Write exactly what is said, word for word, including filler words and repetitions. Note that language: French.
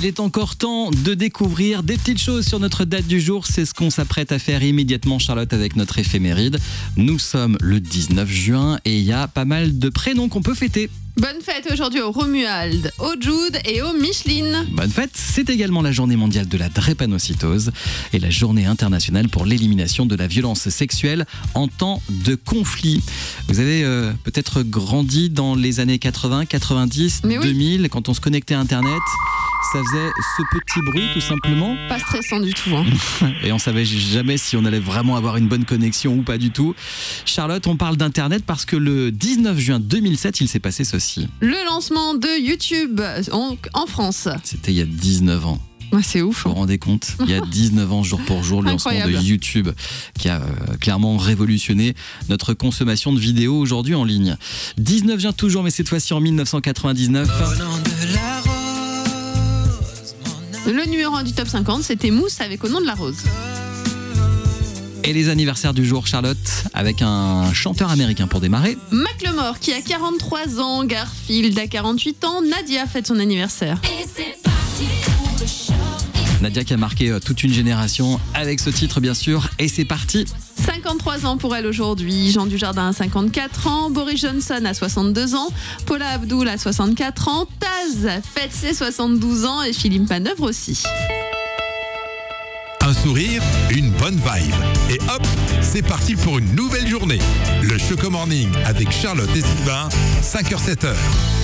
Il est encore temps de découvrir des petites choses sur notre date du jour. C'est ce qu'on s'apprête à faire immédiatement, Charlotte, avec notre éphéméride. Nous sommes le dix-neuf juin et il y a pas mal de prénoms qu'on peut fêter. Bonne fête aujourd'hui au Romuald, au Jude et au Micheline. Bonne fête, c'est également la journée mondiale de la drépanocytose et la journée internationale pour l'élimination de la violence sexuelle en temps de conflit. Vous avez euh, peut-être grandi dans les années quatre-vingts, quatre-vingt-dix, Mais oui. deux mille, quand on se connectait à Internet. Ça faisait ce petit bruit tout simplement. Pas stressant du tout. Hein. Et on savait jamais si on allait vraiment avoir une bonne connexion ou pas du tout. Charlotte, on parle d'Internet parce que le dix-neuf juin deux mille sept, il s'est passé ceci. Le lancement de YouTube en, en France. C'était il y a dix-neuf ans. Ouais, c'est ouf. Vous vous rendez compte ? Il y a dix-neuf ans, jour pour jour, le lancement de Incroyable. YouTube qui a euh, clairement révolutionné notre consommation de vidéos aujourd'hui en ligne. dix-neuf juin toujours, mais cette fois-ci en mille neuf cent quatre-vingt-dix-neuf. Le numéro un du top cinquante, c'était Mousse avec Au nom de la rose. Et les anniversaires du jour, Charlotte, avec un chanteur américain pour démarrer. Macklemore qui a quarante-trois ans, Garfield a quarante-huit ans, Nadia fête son anniversaire. Nadia qui a marqué euh, toute une génération avec ce titre, bien sûr. Et c'est parti. cinquante-trois ans pour elle aujourd'hui, Jean Dujardin a cinquante-quatre ans, Boris Johnson a soixante-deux ans, Paula Abdul a soixante-quatre ans, Taz fête ses soixante-douze ans et Philippe Manœuvre aussi. Un sourire, une bonne vibe. Et hop, c'est parti pour une nouvelle journée. Le Choco Morning avec Charlotte et Sylvain, cinq heures sept heures.